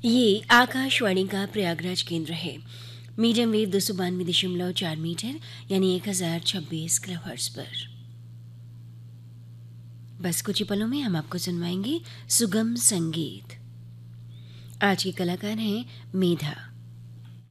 ये आकाशवाणी का प्रयागराज केंद्र है। मीडियम वेव 292.4 मीटर यानी 1026 किलोहर्ट्ज़ पर। बस कुछ ही पलों में हम आपको सुनवाएंगे सुगम संगीत। आज के कलाकार हैं मेधा।